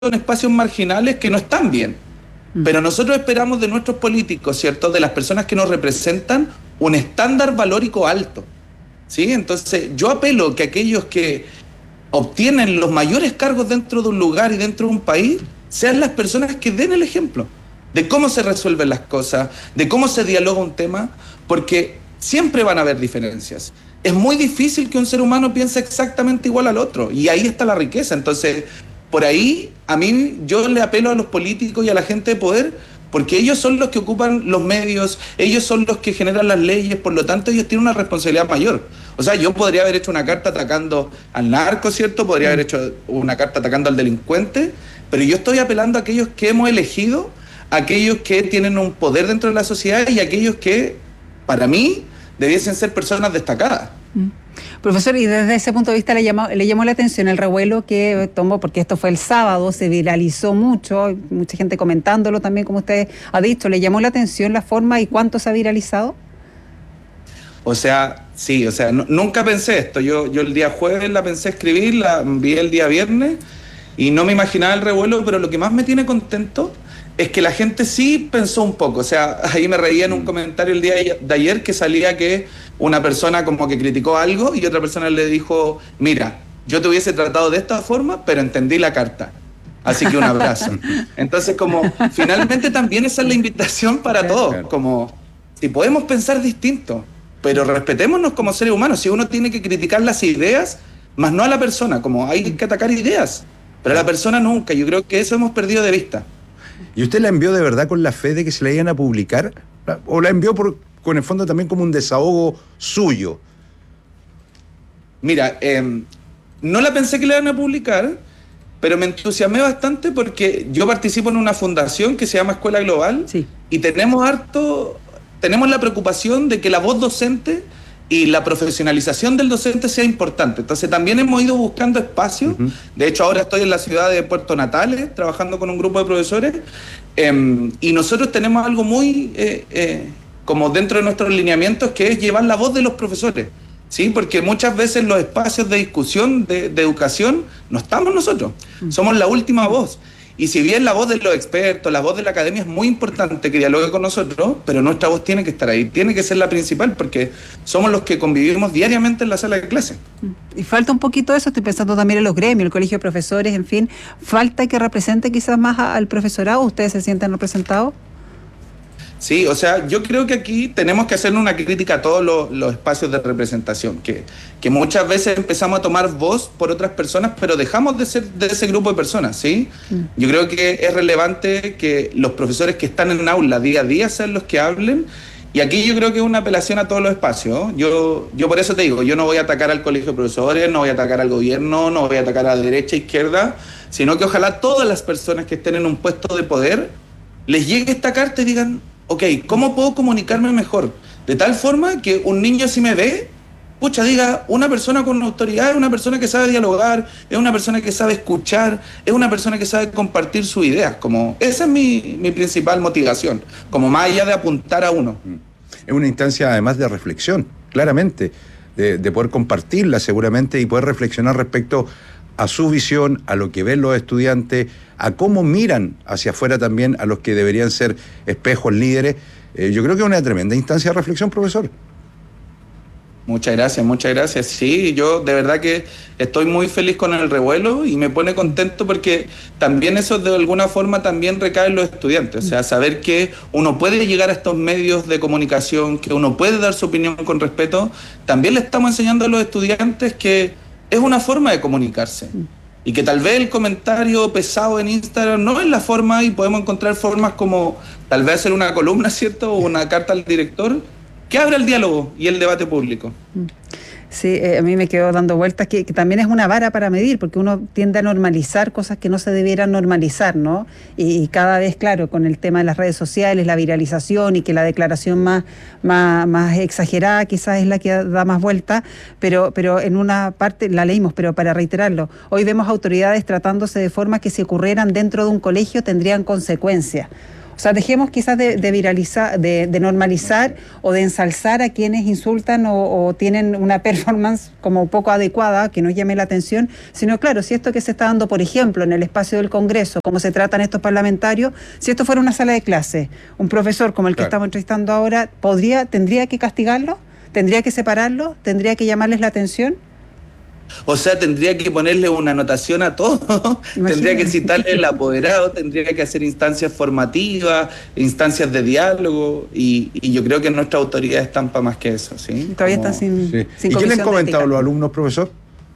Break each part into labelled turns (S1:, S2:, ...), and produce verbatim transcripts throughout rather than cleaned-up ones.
S1: en espacios marginales que no están bien. Pero nosotros esperamos de nuestros políticos, ¿cierto?, de las personas que nos representan, un estándar valórico alto, ¿sí? Entonces, yo apelo que aquellos que obtienen los mayores cargos dentro de un lugar y dentro de un país, sean las personas que den el ejemplo de cómo se resuelven las cosas, de cómo se dialoga un tema, porque siempre van a haber diferencias. Es muy difícil que un ser humano piense exactamente igual al otro, y ahí está la riqueza. Entonces, por ahí, a mí, yo le apelo a los políticos y a la gente de poder, porque ellos son los que ocupan los medios, ellos son los que generan las leyes, por lo tanto, ellos tienen una responsabilidad mayor. O sea, yo podría haber hecho una carta atacando al narco, ¿cierto? Podría haber hecho una carta atacando al delincuente, pero yo estoy apelando a aquellos que hemos elegido, a aquellos que tienen un poder dentro de la sociedad y a aquellos que, para mí, debiesen ser personas destacadas.
S2: Mm. Profesor, y desde ese punto de vista le llamó, le llamó la atención el revuelo que tomó, porque esto fue el sábado, se viralizó mucho, mucha gente comentándolo también, como usted ha dicho. ¿Le llamó la atención la forma y cuánto se ha viralizado?
S1: O sea, sí, o sea, no, nunca pensé esto. Yo, yo el día jueves la pensé escribir, la envié el día viernes y no me imaginaba el revuelo, pero lo que más me tiene contento es que la gente sí pensó un poco. O sea, ahí me reía en un comentario el día de ayer que salía que una persona como que criticó algo y otra persona le dijo, mira, yo te hubiese tratado de esta forma, pero entendí la carta. Así que un abrazo. Entonces, como, finalmente también esa es la invitación para todos. Como, si podemos pensar distinto, pero respetémonos como seres humanos. Si uno tiene que criticar las ideas, más no a la persona, como hay que atacar ideas, pero a la persona nunca. Yo creo que eso hemos perdido de vista.
S3: ¿Y usted la envió de verdad con la fe de que se la iban a publicar? ¿O la envió por, con el fondo también como un desahogo suyo?
S1: Mira, eh, no la pensé que la iban a publicar, pero me entusiasmé bastante porque yo participo en una fundación que se llama Escuela Global, sí, y tenemos harto, tenemos la preocupación de que la voz docente y la profesionalización del docente sea importante. Entonces también hemos ido buscando espacios. Uh-huh. De hecho, ahora estoy en la ciudad de Puerto Natales trabajando con un grupo de profesores eh, y nosotros tenemos algo muy eh, eh, como dentro de nuestros lineamientos, que es llevar la voz de los profesores, ¿sí? Porque muchas veces los espacios de discusión de, de educación no estamos nosotros, uh-huh, somos la última voz. Y si bien la voz de los expertos, la voz de la academia es muy importante que dialogue con nosotros, pero nuestra voz tiene que estar ahí, tiene que ser la principal, porque somos los que convivimos diariamente en la sala de clases.
S2: Y falta un poquito eso, estoy pensando también en los gremios, el colegio de profesores, en fin, falta que represente quizás más al profesorado. ¿Ustedes se sienten representados?
S1: Sí, o sea, yo creo que aquí tenemos que hacer una crítica a todos los, los espacios de representación, que, que muchas veces empezamos a tomar voz por otras personas, pero dejamos de ser de ese grupo de personas, ¿sí? Mm. Yo creo que es relevante que los profesores que están en el aula día a día sean los que hablen, y aquí yo creo que es una apelación a todos los espacios. Yo, yo por eso te digo, yo no voy a atacar al colegio de profesores, no voy a atacar al gobierno, no voy a atacar a la derecha, izquierda, sino que ojalá todas las personas que estén en un puesto de poder les llegue esta carta y digan, ok, ¿cómo puedo comunicarme mejor? De tal forma que un niño, si me ve, pucha, diga, una persona con autoridad es una persona que sabe dialogar, es una persona que sabe escuchar, es una persona que sabe compartir sus ideas. Como, esa es mi, mi principal motivación, como más allá de apuntar a uno.
S3: Es una instancia además de reflexión, claramente, de, de poder compartirla seguramente y poder reflexionar respecto a su visión, a lo que ven los estudiantes, a cómo miran hacia afuera también a los que deberían ser espejos líderes. Eh, yo creo que es una tremenda instancia de reflexión, profesor.
S1: Muchas gracias, muchas gracias. Sí, yo de verdad que estoy muy feliz con el revuelo y me pone contento porque también eso de alguna forma también recae en los estudiantes. O sea, saber que uno puede llegar a estos medios de comunicación, que uno puede dar su opinión con respeto, también le estamos enseñando a los estudiantes que es una forma de comunicarse. Y que tal vez el comentario pesado en Instagram no es la forma, y podemos encontrar formas como tal vez hacer una columna, ¿cierto? O una carta al director que abra el diálogo y el debate público.
S2: Sí, eh, a mí me quedó dando vueltas que, que también es una vara para medir, porque uno tiende a normalizar cosas que no se debieran normalizar, ¿no? Y, y cada vez, claro, con el tema de las redes sociales, la viralización y que la declaración más, más, más exagerada quizás es la que da más vuelta, pero, pero en una parte, la leímos, pero para reiterarlo, hoy vemos autoridades tratándose de formas que si ocurrieran dentro de un colegio tendrían consecuencias. O sea, dejemos quizás de, de viralizar, de, de normalizar o de ensalzar a quienes insultan o, o tienen una performance como poco adecuada, que nos llame la atención, sino claro, si esto que se está dando, por ejemplo, en el espacio del Congreso, cómo se tratan estos parlamentarios, si esto fuera una sala de clase, un profesor como el que
S3: claro.
S2: estamos entrevistando ahora, podría, tendría que castigarlo, tendría que separarlo, tendría que llamarles la atención.
S1: O sea, tendría que ponerle una anotación a todo, tendría que citarle el apoderado, tendría que hacer instancias formativas, instancias de diálogo, y, y yo creo que nuestras autoridades están para más que eso, ¿sí?
S2: Todavía
S1: Como...
S2: están sin,
S3: Sí.
S2: sin
S3: ¿Y qué le han
S2: comisión de
S3: comentado
S2: ética.
S3: los alumnos, profesor?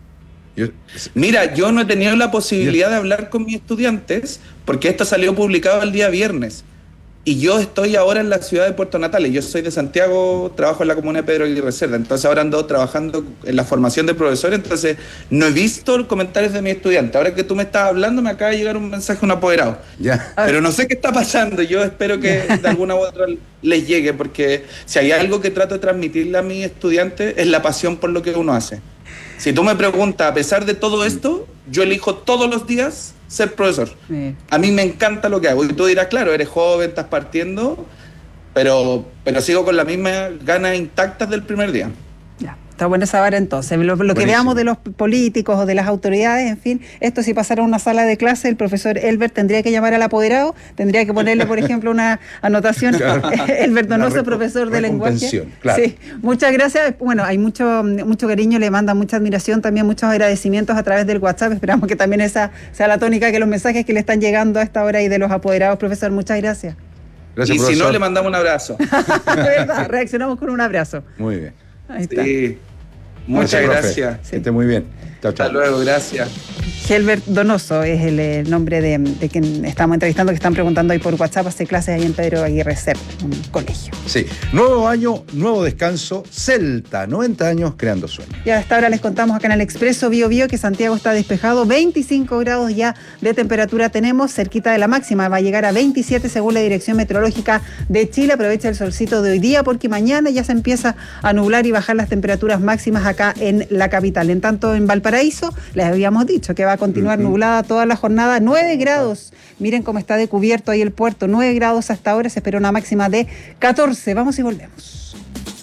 S3: Yo-
S1: Mira, yo no he tenido la posibilidad de hablar con mis estudiantes porque esto salió publicado el día viernes. Y yo estoy ahora en la ciudad de Puerto Natales. Yo soy de Santiago, trabajo en la comuna de Pedro Aguirre Cerda. Entonces ahora ando trabajando en la formación de profesores. Entonces no he visto los comentarios de mis estudiantes. Ahora que tú me estás hablando, me acaba de llegar un mensaje de un apoderado.
S3: Ya.
S1: Pero no sé qué está pasando. Yo espero que de alguna u otra les llegue, porque si hay algo que trato de transmitirle a mis estudiantes es la pasión por lo que uno hace. Si tú me preguntas, a pesar de todo esto, yo elijo todos los días ser profesor.
S2: Sí.
S1: A mí me encanta lo que hago. Y tú dirás, claro, eres joven, estás partiendo, pero, pero sigo con las mismas ganas intactas del primer día.
S2: Ya, está buena esa vara entonces. Lo, lo que
S3: Buenísimo.
S2: veamos de los políticos o de las autoridades, en fin, esto si pasara a una sala de clase, el profesor Elbert tendría que llamar al apoderado, tendría que ponerle, por ejemplo, una anotación.
S3: Claro.
S2: Elbert Donoso,
S3: Una reco-
S2: profesor de lenguaje.
S3: recompensión, claro.
S2: Sí, muchas gracias. Bueno, hay mucho, mucho cariño, le manda mucha admiración, también muchos agradecimientos a través del WhatsApp. Esperamos que también esa sea la tónica, que los mensajes que le están llegando a esta hora y de los apoderados. Profesor, muchas gracias.
S3: Gracias,
S1: y
S3: profesor.
S1: si no, le mandamos un abrazo.
S2: ¿Verdad? Reaccionamos con un abrazo.
S3: Muy bien.
S2: Ahí está.
S1: Sí. Muchas
S3: profe.
S1: gracias.
S3: Que esté muy bien. Chao, chao.
S1: Hasta luego, gracias.
S2: Helbert Donoso es el eh, nombre de, de quien estamos entrevistando, que están preguntando ahí por WhatsApp. Hace clases ahí en Pedro Aguirre Cerda, un colegio.
S3: Sí. Nuevo año, nuevo descanso. Celta, noventa años creando sueños.
S2: Y hasta ahora les contamos acá en el Expreso Bio Bio que Santiago está despejado, veinticinco grados ya de temperatura tenemos, cerquita de la máxima, va a llegar a veintisiete según la Dirección Meteorológica de Chile. Aprovecha el solcito de hoy día porque mañana ya se empieza a nublar y bajar las temperaturas máximas acá en la capital. En tanto, en Valparaíso, les habíamos dicho que va a continuar uh-huh. nublada toda la jornada, nueve grados. Miren cómo está de cubierto ahí el puerto, nueve grados hasta ahora, se espera una máxima de catorce. Vamos y volvemos.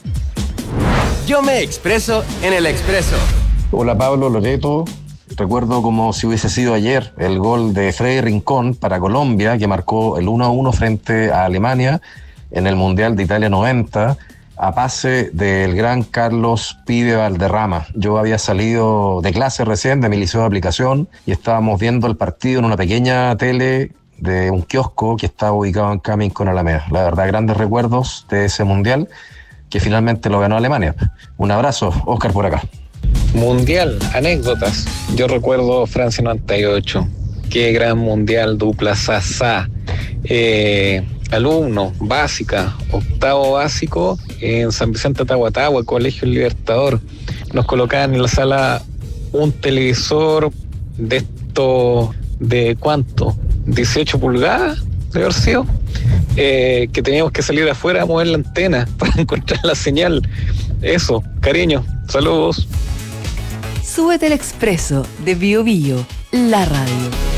S4: Yo me expreso en el Expreso.
S5: Hola Pablo, Loreto. Recuerdo como si hubiese sido ayer el gol de Freddy Rincón para Colombia, que marcó el uno a uno frente a Alemania en el Mundial de Italia noventa, a pase del gran Carlos Pibe Valderrama. Yo había salido de clase recién de mi liceo de aplicación y estábamos viendo el partido en una pequeña tele de un kiosco que estaba ubicado en Camin con Alameda. La verdad, grandes recuerdos de ese Mundial que finalmente lo ganó Alemania. Un abrazo, Oscar por acá.
S6: Mundial, anécdotas. Yo recuerdo Francia noventa y ocho. Qué gran mundial, dupla Sasá. Eh, alumno, básica, octavo básico, en San Vicente Tahuatahua, Colegio Libertador. Nos colocaban en la sala un televisor de esto, ¿de cuánto? dieciocho pulgadas, debe haber sido. Eh, que teníamos que salir afuera a mover la antena para encontrar la señal. Eso, cariño, saludos.
S7: Súbete al Expreso de Bio Bio, la radio.